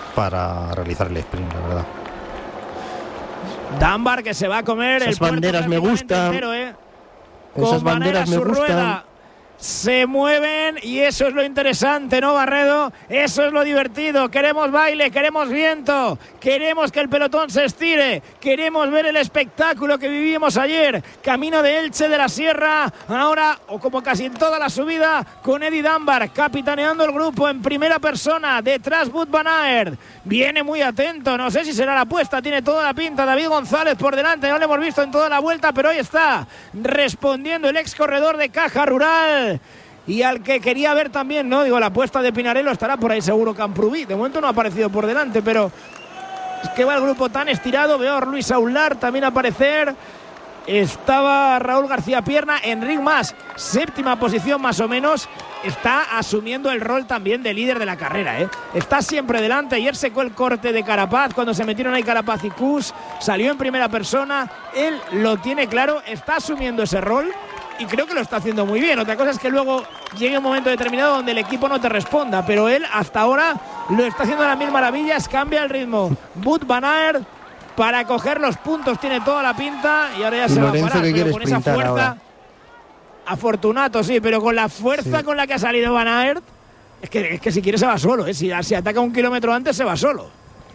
para realizar el sprint, la verdad. Dunbar, que se va a comer esas el puerto banderas me gustan entero, esas banderas me gustan. Rueda. Se mueven y eso es lo interesante, ¿no, Barredo? Eso es lo divertido. Queremos baile, queremos viento, queremos que el pelotón se estire, queremos ver el espectáculo que vivimos ayer. Camino de Elche de la Sierra, ahora, o como casi en toda la subida, con Eddie Dunbar capitaneando el grupo en primera persona. Detrás Wout van Aert. Viene muy atento, no sé si será la apuesta, tiene toda la pinta. David González por delante, no lo hemos visto en toda la vuelta, pero ahí está respondiendo el ex corredor de Caja Rural. Y al que quería ver también, ¿no? Digo, la apuesta de Pinarello estará por ahí seguro Camprubí. De momento no ha aparecido por delante, pero es que va el grupo tan estirado. Veo a Luis Aular también aparecer. Estaba Raúl García Pierna. Enric Mas, séptima posición más o menos. Está asumiendo el rol también de líder de la carrera, ¿eh? Está siempre delante. Ayer secó el corte de Carapaz cuando se metieron ahí Carapaz y Kuss. Salió en primera persona. Él lo tiene claro. Está asumiendo ese rol. Y creo que lo está haciendo muy bien. Otra cosa es que luego llegue un momento determinado donde el equipo no te responda. Pero él hasta ahora lo está haciendo a las mil maravillas. Cambia el ritmo Wout van Aert para coger los puntos. Tiene toda la pinta. Y ahora ya se Lorenzo, va a parar. pero con esa fuerza ahora. Afortunato, sí. Pero con la fuerza con la que ha salido van Aert, es que si quiere se va solo, ¿eh? Si ataca 1 kilómetro antes se va solo.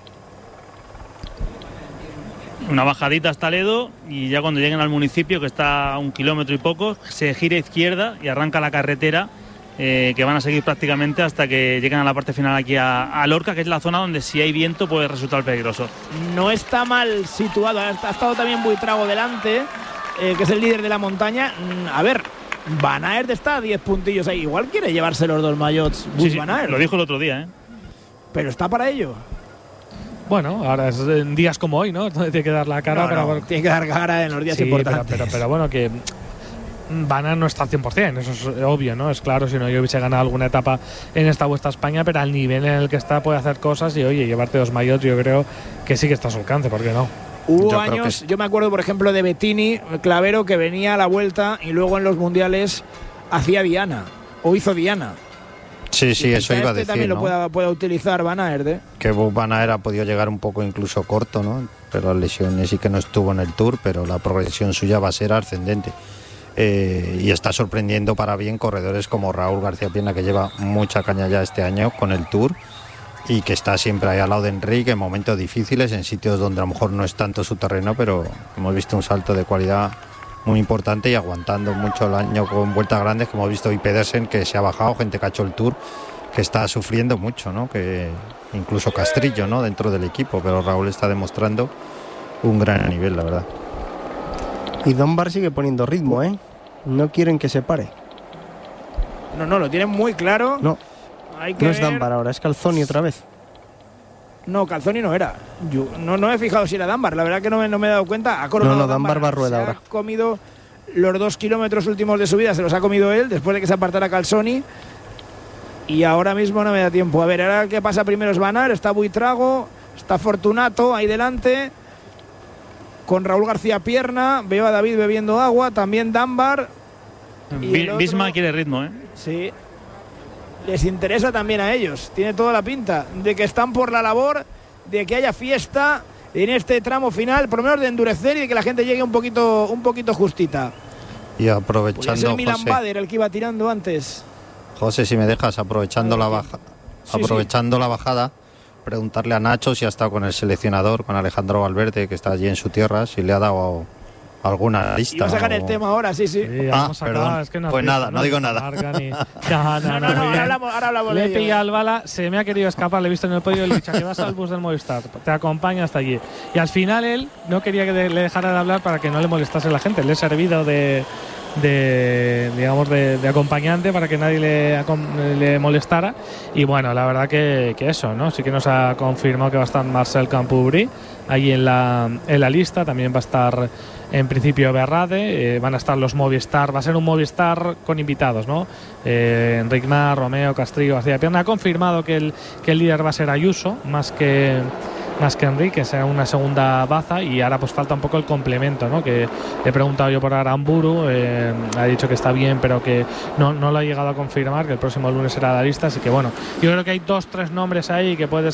Una bajadita hasta Ledo y ya cuando lleguen al municipio, que está a 1 kilómetro y poco, se gira a izquierda y arranca la carretera, que van a seguir prácticamente hasta que lleguen a la parte final aquí a Lorca, que es la zona donde si hay viento puede resultar peligroso. No está mal situado, ha estado también Buitrago delante, que es el líder de la montaña. A ver, Van Aert está a 10 puntillos ahí, igual quiere llevarse los 2 maillots Sí, Van Aert. lo dijo el otro día, ¿eh? Pero está para ello. Bueno, ahora es en días como hoy, ¿no? Tiene que dar la cara. No, tiene que dar cara en los días importantes. Pero bueno, que Van Aert no está al 100%, eso es obvio, ¿no? Es claro, si no yo hubiese ganado alguna etapa en esta Vuelta a España, pero al nivel en el que está puede hacer cosas y, oye, llevarte 2 maillots yo creo que sí que está a su alcance, ¿por qué no? Hubo años, yo me acuerdo por ejemplo de Bettini, Clavero, que venía a la Vuelta y luego en los mundiales hacía Diana, o hizo Diana. Sí, eso iba a decir, también ¿no? lo pueda utilizar Van Aert, ¿eh? Que Van Aert ha podido llegar un poco incluso corto, ¿no? Pero las lesiones sí que no estuvo en el Tour, pero la progresión suya va a ser ascendente. Y está sorprendiendo para bien corredores como Raúl García Pierna, que lleva mucha caña ya este año con el Tour y que está siempre ahí al lado de Enric en momentos difíciles, en sitios donde a lo mejor no es tanto su terreno, pero hemos visto un salto de cualidad muy importante y aguantando mucho el año con vueltas grandes, como hemos visto hoy Pedersen, que se ha bajado, gente que ha hecho el Tour, que está sufriendo mucho, ¿no? Que incluso Castrillo, ¿no? Dentro del equipo, pero Raúl está demostrando un gran nivel, la verdad. Y Dunbar sigue poniendo ritmo, ¿eh? No quieren que se pare. No, lo tienen muy claro. No, hay que no es ver. Dunbar ahora, es Calzoni otra vez. No, Calzoni no era. Yo no he fijado si era Dunbar. La verdad que no me he dado cuenta. Ha coronado No, Dunbar va a rueda ahora. Ha comido los 2 kilómetros últimos de su vida, se los ha comido él después de que se apartara Calzoni. Y ahora mismo no me da tiempo. A ver, ahora el que pasa primero es Van Aert, está Buitrago, está Fortunato ahí delante, con Raúl García Pierna. Veo a David bebiendo agua, también Dunbar. Visma quiere ritmo, ¿eh? Sí. Les interesa también a ellos. Tiene toda la pinta de que están por la labor de que haya fiesta en este tramo final, por lo menos de endurecer y de que la gente llegue un poquito justita. Y aprovechando, Pues es el Milan José, Bader el que iba tirando antes. José, si me dejas, aprovechando la bajada, preguntarle a Nacho si ha estado con el seleccionador, con Alejandro Valverde, que está allí en su tierra, si le ha dado alguna lista. Y vas a sacar el tema ahora, sí. Perdón. Es que pues nada, no digo nada. Ahora hablamos. Le he pillado al bala, se me ha querido escapar, le he visto en el podio y le he dicho que vas al bus del Movistar, te acompaña hasta allí. Y al final él no quería que le dejara de hablar para que no le molestase la gente. Le he servido de acompañante para que nadie le molestara. Y bueno, la verdad que eso, ¿no? Sí que nos ha confirmado que va a estar Marcel Campoubry ahí en la lista. También va a estar en principio Berrade, van a estar los Movistar, va a ser un Movistar con invitados, ¿no? Enric Mas, Romeo, Castrillo, García Pierna. Ha confirmado que el líder va a ser Ayuso, más que Enric, que será una segunda baza, y ahora pues falta un poco el complemento, ¿no? Que le he preguntado yo por Aramburu, ha dicho que está bien, pero que no lo ha llegado a confirmar, que el próximo lunes será la lista, así que bueno, yo creo que hay 2-3 nombres ahí que puedes